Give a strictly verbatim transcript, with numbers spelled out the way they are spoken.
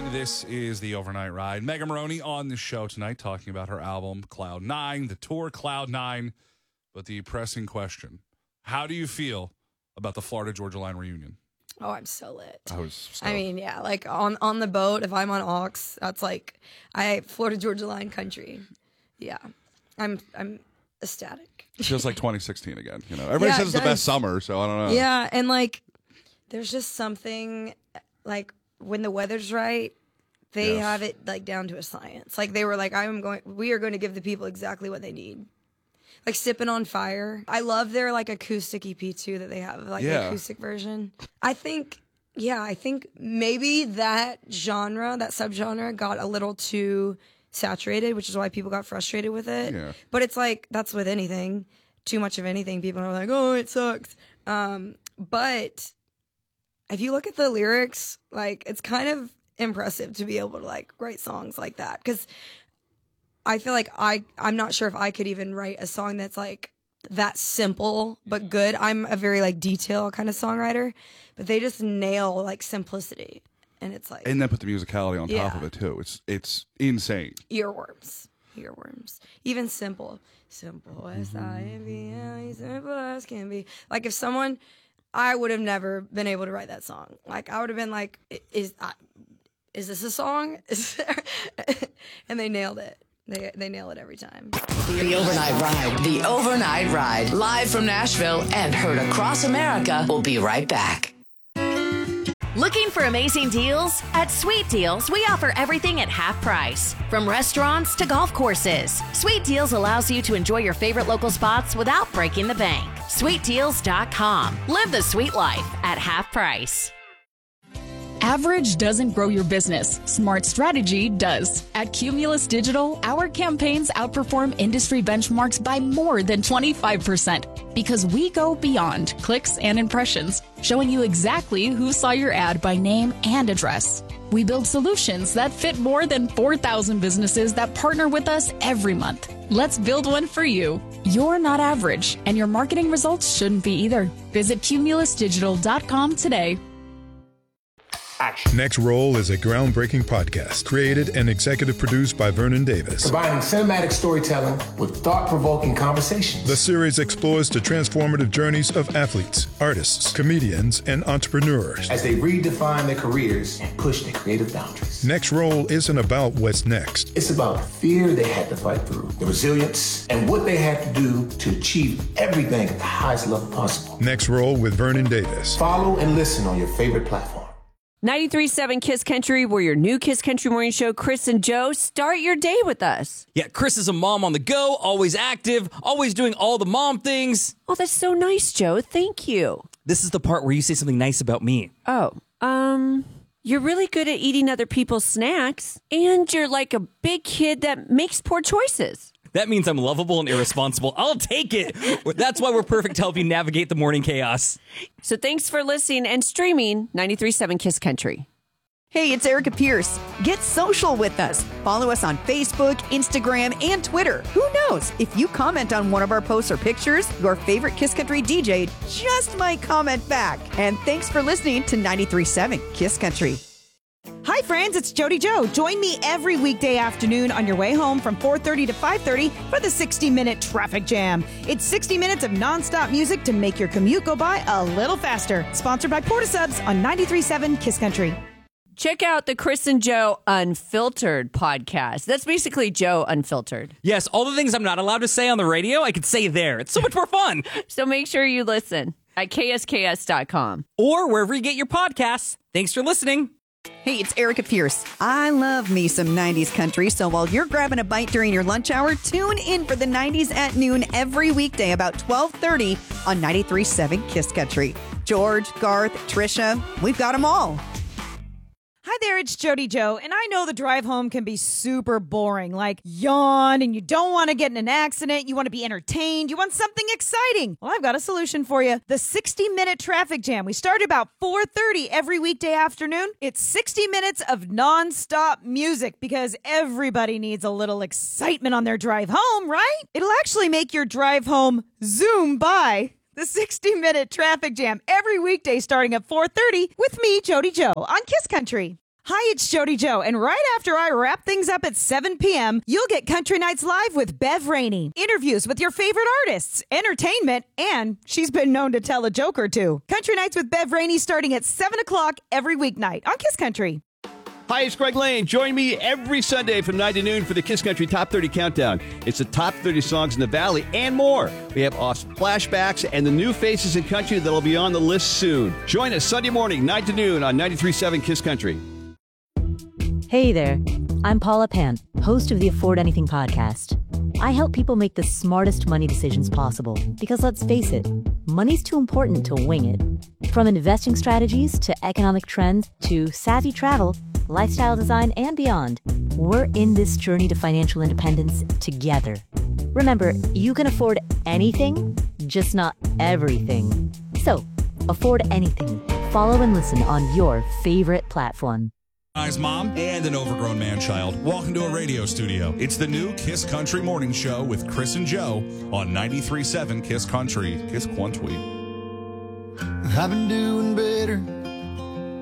This is the Overnight Ride. Megan Moroney on the show tonight talking about her album Cloud Nine, the tour Cloud Nine. But the pressing question, how do you feel about the Florida Georgia Line reunion? Oh, I'm so lit. I was stoked. I mean, yeah, like on, on the boat, if I'm on Aux, that's like I Florida Georgia Line country. Yeah. I'm I'm ecstatic. It feels like twenty sixteen again. You know, everybody Yeah, says it's it the best does. summer, so I don't know. Yeah, and like there's just something like when the weather's right, they Yes. have it like down to a science. Like they were like, I'm going we are going to give the people exactly what they need. Like Sippin' on Fire. I love their like acoustic E P too that they have, like Yeah. the acoustic version. I think yeah, I think maybe that genre, that subgenre got a little too saturated, which is why people got frustrated with it. Yeah. But it's like that's with anything. Too much of anything, people are like, "Oh, it sucks." Um, but if you look at the lyrics, like it's kind of impressive to be able to like write songs like that, because I feel like I I'm not sure if I could even write a song that's like that simple but good. I'm a very like detail kind of songwriter, but they just nail like simplicity, and it's like And then put the musicality on top Yeah. of it too. It's it's insane. earworms, earworms. Even simple, simple as I am, be, simple as can be. Like if someone, I would have never been able to write that song. Like I would have been like, "I- is I, is this a song? Is there? And they nailed it. They they nail it every time. The Overnight Ride. The Overnight Ride. Live from Nashville and heard across America. We'll be right back. Looking for amazing deals? At Sweet Deals, we offer everything at half price. From restaurants to golf courses, Sweet Deals allows you to enjoy your favorite local spots without breaking the bank. sweet deals dot com. Live the sweet life at half price. Average doesn't grow your business. Smart strategy does. At Cumulus Digital, our campaigns outperform industry benchmarks by more than twenty-five percent because we go beyond clicks and impressions, showing you exactly who saw your ad by name and address. We build solutions that fit more than four thousand businesses that partner with us every month. Let's build one for you. You're not average, and your marketing results shouldn't be either. Visit cumulus digital dot com today. Next Roll is a groundbreaking podcast created and executive produced by Vernon Davis. Combining cinematic storytelling with thought-provoking conversations. The series explores the transformative journeys of athletes, artists, comedians, and entrepreneurs as they redefine their careers and push their creative boundaries. Next Roll isn't about what's next. It's about the fear they had to fight through, the resilience, and what they had to do to achieve everything at the highest level possible. Next Roll with Vernon Davis. Follow and listen on your favorite platform. ninety-three point seven Kiss Country, we're your new Kiss Country morning show. Chris and Joe, start your day with us. Yeah, Chris is a mom on the go, always active, always doing all the mom things. Oh, that's so nice, Joe. Thank you. This is the part where you say something nice about me. Oh, um, you're really good at eating other people's snacks, and you're like a big kid that makes poor choices. That means I'm lovable and irresponsible. I'll take it. That's why we're perfect to help you navigate the morning chaos. So thanks for listening and streaming ninety-three point seven Kiss Country. Hey, it's Erica Pierce. Get social with us. Follow us on Facebook, Instagram, and Twitter. Who knows? If you comment on one of our posts or pictures, your favorite Kiss Country D J just might comment back. And thanks for listening to ninety-three point seven Kiss Country. Hi, friends. It's Jody Joe. Join me every weekday afternoon on your way home from four thirty to five thirty for the sixty minute Traffic Jam. It's sixty minutes of nonstop music to make your commute go by a little faster. Sponsored by Portisubs on ninety-three point seven Kiss Country. Check out the Chris and Joe Unfiltered podcast. That's basically Joe Unfiltered. Yes, all the things I'm not allowed to say on the radio, I could say there. It's so much more fun. So make sure you listen at K S K S dot com. Or wherever you get your podcasts. Thanks for listening. Hey, it's Erica Pierce. I love me some nineties country, so while you're grabbing a bite during your lunch hour, tune in for the nineties at noon every weekday about twelve thirty on ninety-three point seven Kiss Country. George, Garth, Trisha, we've got them all. Hi there, it's Jody Joe, and I know the drive home can be super boring, like yawn, and you don't want to get in an accident, you want to be entertained, you want something exciting. Well, I've got a solution for you. The sixty minute Traffic Jam. We start about four thirty every weekday afternoon. It's sixty minutes of nonstop music because everybody needs a little excitement on their drive home, right? It'll actually make your drive home zoom by. The sixty minute Traffic Jam every weekday starting at four thirty with me, Jody Joe, on Kiss Country. Hi, it's Jody Joe, and right after I wrap things up at seven p.m., you'll get Country Nights Live with Bev Rainey. Interviews with your favorite artists, entertainment, and she's been known to tell a joke or two. Country Nights with Bev Rainey starting at seven o'clock every weeknight on Kiss Country. Hi, it's Greg Lane. Join me every Sunday from nine to noon for the Kiss Country Top thirty Countdown. It's the top thirty songs in the Valley and more. We have awesome flashbacks and the new faces in country that'll be on the list soon. Join us Sunday morning, nine to noon on ninety-three point seven Kiss Country. Hey there, I'm Paula Pant, host of the Afford Anything podcast. I help people make the smartest money decisions possible because, let's face it, money's too important to wing it. From investing strategies to economic trends to savvy travel, lifestyle design, and beyond, we're in this journey to financial independence together. Remember, you can afford anything, just not everything. So, afford anything. Follow and listen on your favorite platform. Guy's mom and an overgrown man-child. Welcome to a radio studio. It's the new Kiss Country Morning Show with Chris and Joe on ninety-three point seven Kiss Country. Kiss Country. I've been doing better